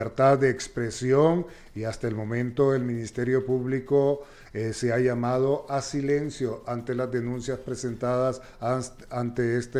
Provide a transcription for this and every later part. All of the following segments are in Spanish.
libertad de expresión y hasta el momento el Ministerio Público se ha llamado a silencio ante las denuncias presentadas ante esta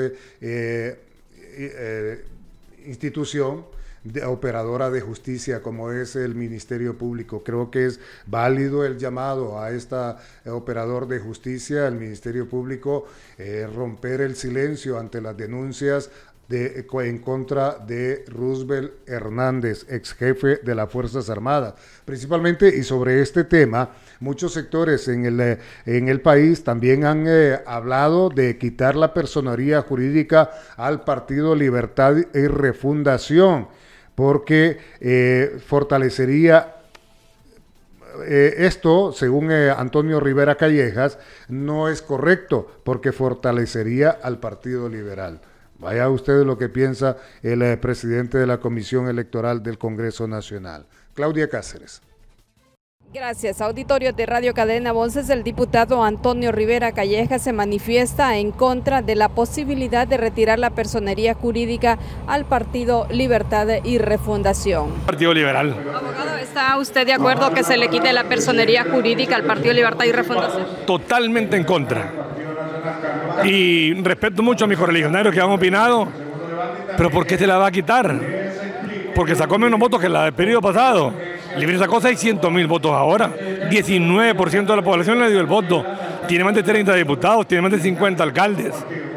institución operadora de justicia como es el Ministerio Público. Creo que es válido el llamado a esta operador de justicia, el Ministerio Público, romper el silencio ante las denuncias en contra de Roosevelt Hernández, ex jefe de las Fuerzas Armadas. Principalmente, y sobre este tema, muchos sectores en el país también han hablado de quitar la personería jurídica al Partido Libertad y Refundación, porque fortalecería esto, según Antonio Rivera Callejas, no es correcto, porque fortalecería al Partido Liberal. Vaya usted lo que piensa el presidente de la Comisión Electoral del Congreso Nacional. Claudia Cáceres. Gracias. Auditorio de Radio Cadena Voces, el diputado Antonio Rivera Callejas se manifiesta en contra de la posibilidad de retirar la personería jurídica al Partido Libertad y Refundación. Partido Liberal. Abogado, ¿está usted de acuerdo que se le quite la personería jurídica al Partido Libertad y Refundación? Totalmente en contra. Y respeto mucho a mis correligionarios que han opinado, pero ¿por qué se la va a quitar? Porque sacó menos votos que la del periodo pasado. Libre sacó 600.000 votos ahora. 19% de la población le dio el voto. Tiene más de 30 diputados, tiene más de 50 alcaldes.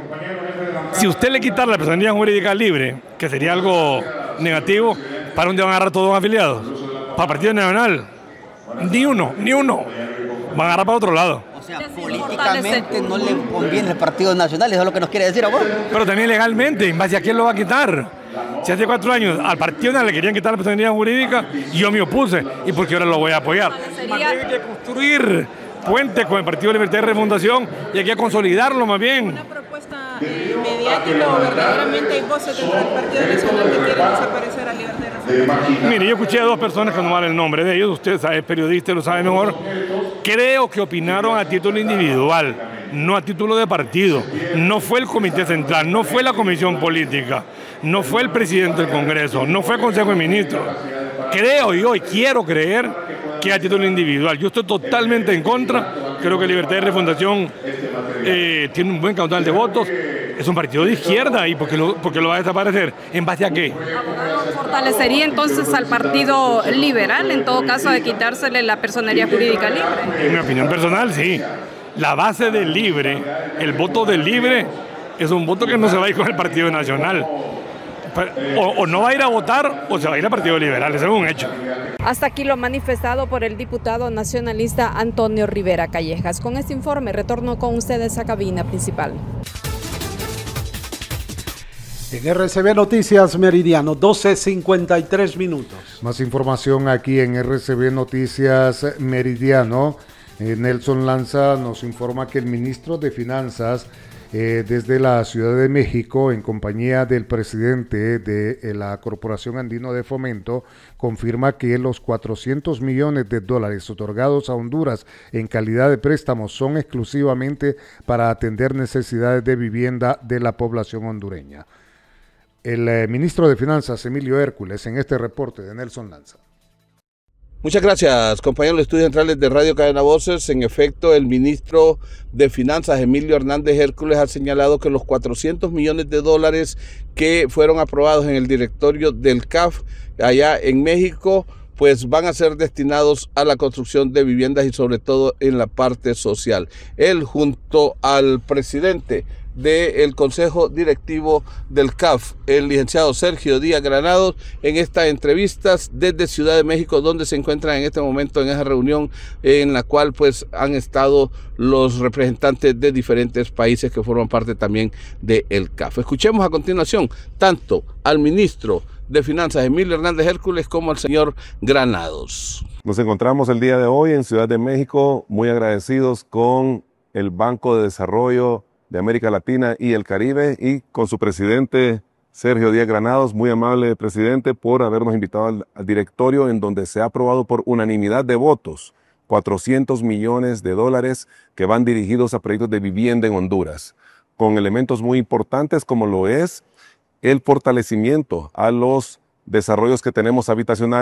Si usted le quitara la personería jurídica Libre, que sería algo negativo, ¿para dónde van a agarrar todos los afiliados? ¿Para el Partido Nacional? Ni uno. Van a agarrar para otro lado. O sea, políticamente no le conviene el Partido Nacional, eso es lo que nos quiere decir a vos. Pero también legalmente, ¿en base a quién lo va a quitar? Si hace 4 años al Partido Nacional le querían quitar la personería jurídica, yo me opuse, y porque ahora lo voy a apoyar. Hay que construir puentes con el Partido Libertad y Refundación y hay que consolidarlo más bien. Una propuesta mediática o verdaderamente hay voces dentro del Partido Nacional que quieren desaparecer a Libertad y Refundación. Mire, yo escuché a 2 personas que no vale el nombre de ellos, usted sabe, es periodista, lo sabe mejor. Creo que opinaron a título individual, no a título de partido. No fue el Comité Central, no fue la Comisión Política, no fue el presidente del Congreso, no fue el Consejo de Ministros. Creo yo y quiero creer que a título individual. Yo estoy totalmente en contra. Creo que Libertad y Refundación tiene un buen caudal de votos. Es un partido de izquierda y ¿por qué lo va a desaparecer? ¿En base a qué? ¿Fortalecería entonces al Partido Liberal en todo caso de quitársele la personería jurídica Libre? En mi opinión personal, sí. La base del Libre, el voto del Libre, es un voto que no se va a ir con el Partido Nacional. O no va a ir a votar o se va a ir al Partido Liberal, eso es un hecho. Hasta aquí lo manifestado por el diputado nacionalista Antonio Rivera Callejas. Con este informe retorno con ustedes a cabina principal. En RCB Noticias Meridiano, 12:53 minutos. Más información aquí en RCB Noticias Meridiano. Nelson Lanza nos informa que el ministro de Finanzas desde la Ciudad de México, en compañía del presidente de la Corporación Andino de Fomento, confirma que los 400 millones de dólares otorgados a Honduras en calidad de préstamos son exclusivamente para atender necesidades de vivienda de la población hondureña. El ministro de Finanzas, Emilio Hércules, en este reporte de Nelson Lanza. Muchas gracias, compañeros de Estudios Centrales de Radio Cadena Voces. En efecto, el ministro de Finanzas, Emilio Hernández Hércules, ha señalado que los 400 millones de dólares que fueron aprobados en el directorio del CAF allá en México, pues van a ser destinados a la construcción de viviendas y sobre todo en la parte social. Él, junto al presidente del Consejo Directivo del CAF, el licenciado Sergio Díaz Granados, en estas entrevistas desde Ciudad de México, donde se encuentran en este momento en esa reunión en la cual pues han estado los representantes de diferentes países que forman parte también del CAF. Escuchemos a continuación tanto al ministro de Finanzas, Emilio Hernández Hércules, como al señor Granados. Nos encontramos el día de hoy en Ciudad de México muy agradecidos con el Banco de Desarrollo de América Latina y el Caribe y con su presidente Sergio Díaz Granados, muy amable presidente, por habernos invitado al directorio en donde se ha aprobado por unanimidad de votos 400 millones de dólares que van dirigidos a proyectos de vivienda en Honduras, con elementos muy importantes como lo es el fortalecimiento a los desarrollos que tenemos habitacionales